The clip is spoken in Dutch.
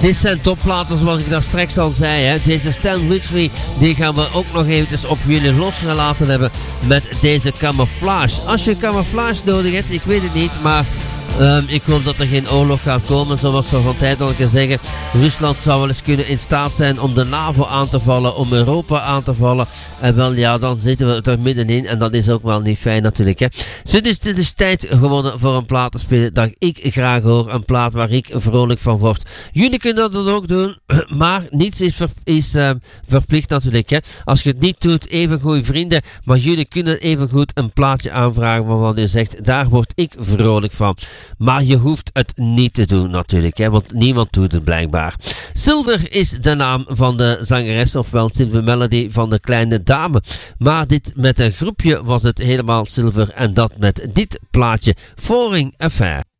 Dit zijn topplaten zoals ik daar straks al zei. Hè. Deze Stan Witchley, die gaan we ook nog eventjes op jullie losgelaten hebben met deze Camouflage. Als je Camouflage nodig hebt, ik weet het niet, maar ik hoop dat er geen oorlog gaat komen, zoals we van tijd al kunnen zeggen. Rusland zou wel eens kunnen in staat zijn om de NAVO aan te vallen, om Europa aan te vallen. En wel ja, dan zitten we er middenin en dat is ook wel niet fijn natuurlijk. Hè. Dus dit is tijd geworden voor een plaat te spelen dat ik graag hoor. Een plaat waar ik vrolijk van word. Jullie kunnen dat ook doen, maar niets is verplicht natuurlijk. Hè. Als je het niet doet, even goede vrienden. Maar jullie kunnen even goed een plaatje aanvragen waarvan u zegt, daar word ik vrolijk van. Maar je hoeft het niet te doen natuurlijk, hè, want niemand doet het blijkbaar. Silver is de naam van de zangeres, ofwel Silver Melody van de kleine dame. Maar dit met een groepje was het helemaal Silver en dat met dit plaatje, Falling Affair.